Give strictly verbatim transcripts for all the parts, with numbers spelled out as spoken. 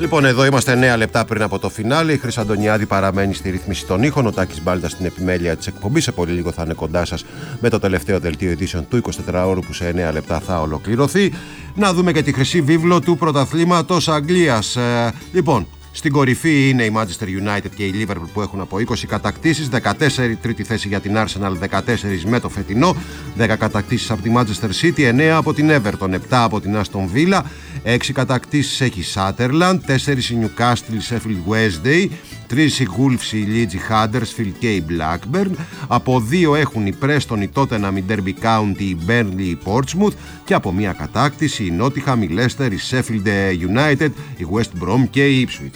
Λοιπόν, εδώ είμαστε εννέα λεπτά πριν από το φινάλε. Η Χρύσα Αντωνιάδη παραμένει στη ρύθμιση των ήχων. Ο Τάκης Μπάλτας στην επιμέλεια της εκπομπής. Σε πολύ λίγο θα είναι κοντά σας με το τελευταίο δελτίο ειδήσεων του εικοσιτετράωρου που σε εννέα λεπτά θα ολοκληρωθεί. Να δούμε και τη χρυσή βίβλο του πρωταθλήματος Αγγλίας. Ε, λοιπόν, στην κορυφή είναι η Manchester United και η Liverpool που έχουν από είκοσι κατακτήσεις, δεκατέσσερα τρίτη θέση για την Arsenal, δεκατέσσερα με το φετινό, δέκα κατακτήσεις από τη Manchester City, εννέα από την Everton, επτά από την Aston Villa, έξι κατακτήσεις έχει η Sunderland, τέσσερα η Newcastle, η Sheffield Wednesday, τρία η Wolves, η Leeds, η Huddersfield και η Blackburn, από δύο έχουν η Preston, η Tottenham, η Derby County, η Burnley, η Portsmouth και από μία κατάκτηση η Nottingham, η Leicester, η Sheffield United, η West Brom και η Ipswich.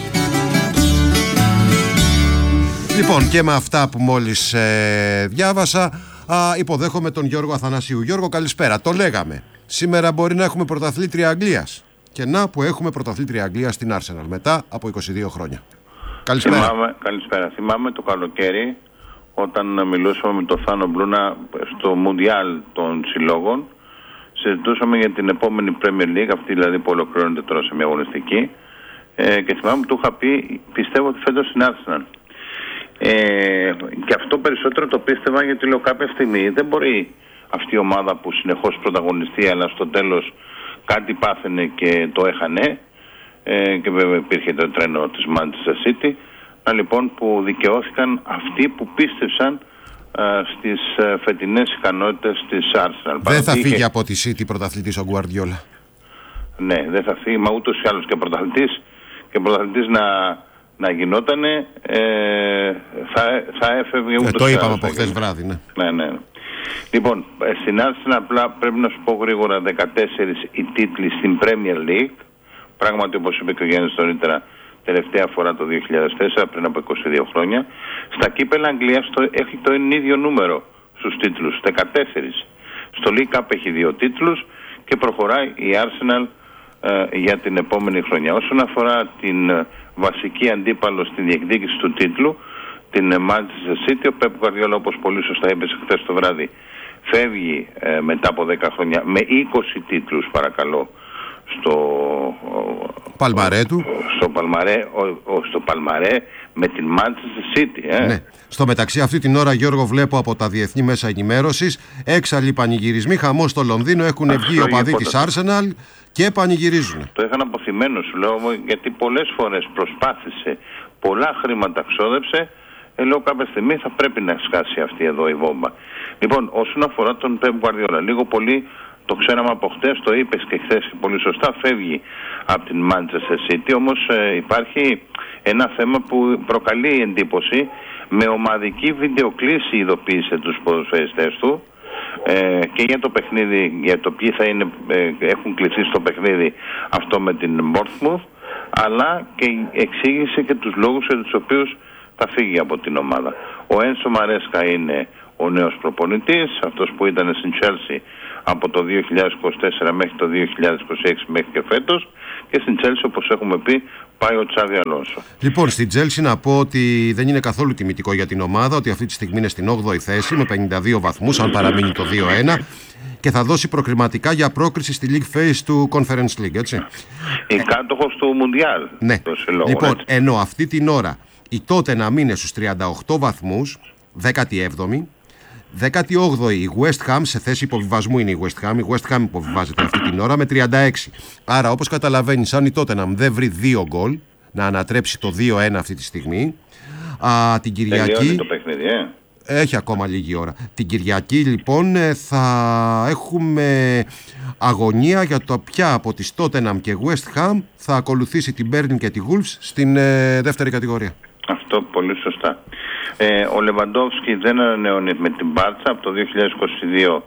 Λοιπόν, και με αυτά που μόλις ε, διάβασα, α, υποδέχομαι τον Γιώργο Αθανασίου. Γιώργο, καλησπέρα. Το λέγαμε. Σήμερα μπορεί να έχουμε πρωταθλήτρια Αγγλίας. Και να που έχουμε πρωταθλήτρια Αγγλίας στην Arsenal μετά από είκοσι δύο χρόνια. Καλησπέρα. Θυμάμαι, καλησπέρα. Θυμάμαι το καλοκαίρι όταν μιλούσαμε με τον Θάνο Μπλούνα στο Μουντιάλ των Συλλόγων. Συζητούσαμε για την επόμενη Premier League, αυτή δηλαδή που ολοκληρώνεται τώρα σε μια αγωνιστική. Ε, και θυμάμαι που του είχα πει, πιστεύω ότι φέτος στην Arsenal. Ε, και αυτό περισσότερο το πίστευα γιατί λέω κάποια στιγμή δεν μπορεί αυτή η ομάδα που συνεχώς πρωταγωνιστεί αλλά στο τέλος κάτι πάθαινε και το έχανε, ε, και βέβαια υπήρχε το τρένο της Manchester City, να λοιπόν που δικαιώθηκαν αυτοί που πίστευσαν ε, στις ε, φετινές ικανότητες της Arsenal. Δεν θα φύγει είχε... από τη City πρωταθλητής ο Γκουαρδιόλα. Ναι, δεν θα φύγει, μα ούτως ή άλλως και πρωταθλητής και πρωταθλητής να να γινότανε, ε, θα, θα έφευγε ούτως. Ε, το είπαμε από χθες βράδυ, ναι. Ναι, ναι. Λοιπόν, στην Arsenal απλά πρέπει να σου πω γρήγορα δεκατέσσερις οι τίτλοι στην Premier League. Πράγματι, όπως είπε και ο Γιάννης νωρίτερα, τελευταία φορά το δύο χιλιάδες τέσσερα, πριν από είκοσι δύο χρόνια. Στα κύπελλα Αγγλίας το, έχει το ίδιο νούμερο στους τίτλους, δεκατέσσερις. Στο League Cup έχει δύο τίτλους και προχωράει η Arsenal ε, για την επόμενη χρονιά. Όσον αφορά την ε, βασική αντίπαλο στη διεκδίκηση του τίτλου, την Manchester City, ο Pep Guardiola, όπως πολύ σωστά είπε χθες το βράδυ, φεύγει ε, μετά από δέκα χρόνια με είκοσι τίτλους, παρακαλώ, στο Παλμαρέ του. Στο Παλμαρέ, ο, ο, στο Παλμαρέ με την Manchester City. Ε. Ναι. Στο μεταξύ, αυτή την ώρα, Γιώργο, βλέπω από τα διεθνή μέσα ενημέρωσης έξαλλοι πανηγυρισμοί, χαμός στο Λονδίνο, έχουν βγει οπαδοί της Arsenal και πανηγυρίζουν. Το είχαν αποθυμένο, σου λέω, γιατί πολλές φορές προσπάθησε, πολλά χρήματα ξόδεψε. Ε, λέω κάποια στιγμή θα πρέπει να σκάσει αυτή εδώ η βόμβα. Λοιπόν, όσον αφορά τον Pep Guardiola, λίγο πολύ το ξέραμε από χτες, το είπες και χθες πολύ σωστά, φεύγει από την Manchester City, όμως ε, υπάρχει ένα θέμα που προκαλεί εντύπωση. Με ομαδική βιντεοκλήση ειδοποίησε τους ποδοσφαιριστές του ε, και για το παιχνίδι, για το ποιοι θα είναι, ε, έχουν κληθεί στο παιχνίδι αυτό με την Bournemouth, αλλά και εξήγησε και τους λόγους για τους οποίους θα φύγει από την ομάδα. Ο Ένσο Μαρέσκα είναι ο νέος προπονητής, αυτός που ήταν στην Chelsea από το δύο χιλιάδες είκοσι τέσσερα μέχρι το δύο χιλιάδες είκοσι έξι μέχρι και φέτος, και στην Chelsea, όπως έχουμε πει, πάει ο Τσάβι Αλόνσο. Λοιπόν, στην Chelsea να πω ότι δεν είναι καθόλου τιμητικό για την ομάδα, ότι αυτή τη στιγμή είναι στην όγδοη θέση με πενήντα δύο βαθμούς, αν παραμείνει το δύο ένα, και θα δώσει προκριματικά για πρόκριση στη League Phase του Conference League, έτσι. Η κάτοχος του Μουντιάλ. Ναι. Συλλόγων, λοιπόν, έτσι. ενώ αυτή την ώρα η Tottenham είναι στους τριάντα οκτώ βαθμούς, δέκατη έβδομη. δέκατη όγδοη η West Ham, σε θέση υποβιβασμού είναι η West Ham. Η West Ham υποβιβάζεται αυτή την ώρα με τριάντα έξι. Άρα, όπως καταλαβαίνεις, αν η Tottenham δεν βρει δύο γκολ να ανατρέψει το δύο ένα αυτή τη στιγμή, α, την Κυριακή. Το παιχνίδι, ε. Έχει ακόμα λίγη ώρα. Την Κυριακή, λοιπόν, θα έχουμε αγωνία για το ποια από τις Tottenham και West Ham θα ακολουθήσει την Burnley και τη Wolves στην ε, δεύτερη κατηγορία. Αυτό πολύ σωστά. Ε, ο Λεβαντόφσκι δεν ανανεώνει με την Μπάρτσα, από το δύο χιλιάδες είκοσι δύο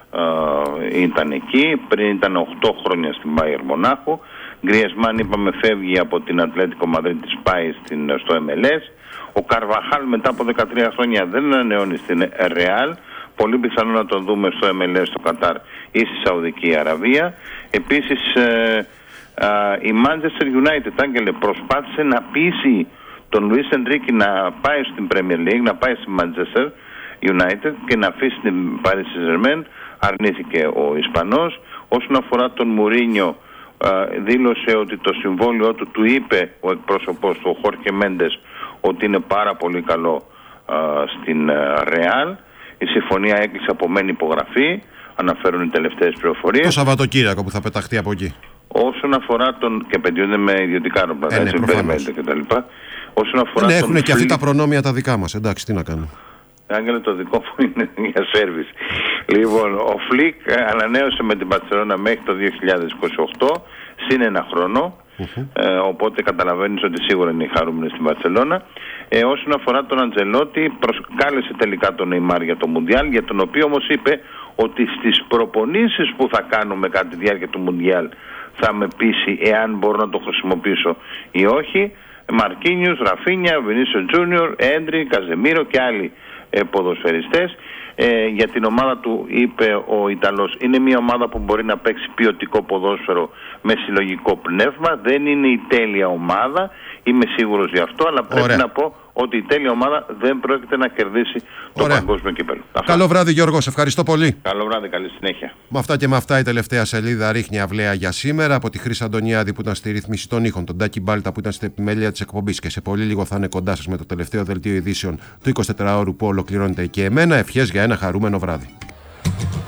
ε, ήταν εκεί, πριν ήταν οκτώ χρόνια στην Μπάιερ Μονάχου. Γκριεσμάν, είπαμε, φεύγει από την Ατλέτικο Μαδρίτης, πάει στην, στο εμ ελ ες. Ο Καρβαχάλ μετά από δεκατρία χρόνια δεν ανανεώνει στην Ρεάλ. Πολύ πιθανό να τον δούμε στο εμ ελ ες, στο Κατάρ ή στη Σαουδική Αραβία. Επίσης ε, ε, η Manchester United, Άγγελε, προσπάθησε να πείσει τον Λουίς Ενρίκη να πάει στην Premier League, να πάει στη Manchester United και να αφήσει την Paris Saint-Germain. Αρνήθηκε ο Ισπανός. Όσον αφορά τον Μουρίνιο, δήλωσε ότι το συμβόλαιό του, του είπε ο εκπρόσωπός του, ο Χόρχε Μέντες, ότι είναι πάρα πολύ καλό α, στην Ρεάλ. Η συμφωνία έκλεισε, απομένει υπογραφή, αναφέρουν οι τελευταίες πληροφορίες. Το Σαββατοκύριακο που θα πεταχτεί από εκεί. Όσον αφορά τον. Και πεντιούνται με ιδιωτικά αεροπλάνα, ε, ναι, έτσι, περιμένετε κτλ. Όσον αφορά. Ναι, τον έχουν και Φλικ, αυτοί τα προνόμια τα δικά μας. Εντάξει, τι να κάνουμε. Άγγελε, το δικό μου είναι για σέρβις. Λοιπόν, ο Φλικ ανανέωσε με την Μπαρσελόνα μέχρι το δύο χιλιάδες είκοσι οκτώ, συν ένα χρόνο. Uh-huh. Ε, οπότε καταλαβαίνεις ότι σίγουρα είναι χαρούμενοι στην Μπαρσελόνα. Ε, όσον αφορά τον Αντζελότη, προσκάλεσε τελικά τον Νεϊμάρ για το Μουντιάλ, για τον οποίο όμως είπε ότι στις προπονήσεις που θα κάνουμε κατά τη διάρκεια του Μουντιάλ θα με πείσει εάν μπορώ να το χρησιμοποιήσω ή όχι. Μαρκίνιους, Ραφίνια, Βινίσιο Τζούνιορ, Έντρι, Καζεμίρο και άλλοι ε, ποδοσφαιριστές. Ε, για την ομάδα του είπε ο Ιταλός, είναι μια ομάδα που μπορεί να παίξει ποιοτικό ποδόσφαιρο με συλλογικό πνεύμα. Δεν είναι η τέλεια ομάδα, είμαι σίγουρος γι' αυτό, αλλά πρέπει Ωραία. να πω ότι η τέλεια ομάδα δεν πρόκειται να κερδίσει το Ωραία. παγκόσμιο κύπελλο. Καλό βράδυ, Γιώργο, σε ευχαριστώ πολύ. Καλό βράδυ, καλή συνέχεια. Με αυτά και με αυτά η τελευταία σελίδα ρίχνει αυλαία για σήμερα. Από τη Χρύσα Αντωνιάδη που ήταν στη ρύθμιση των ήχων, τον Τάκη Μπάλτα που ήταν στην επιμέλεια της εκπομπής και σε πολύ λίγο θα είναι κοντά σας με το τελευταίο δελτίο ειδήσεων του εικοσιτετράωρου που ολοκληρώνεται και εμένα. Ευχές για ένα χαρούμενο βράδυ.